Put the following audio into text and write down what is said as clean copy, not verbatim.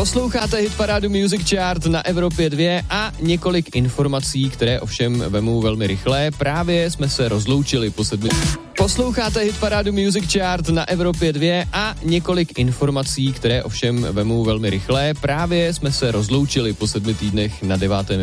Posloucháte hitparádu Music Chart na Evropě 2 a několik informací, které ovšem vemu velmi rychle. Právě jsme se rozloučili po 7. Posloucháte hitparádu Music Chart na Evropě 2 a několik informací, které ovšem vemu velmi rychle. Právě jsme se rozloučili po 7 týdnech na 9.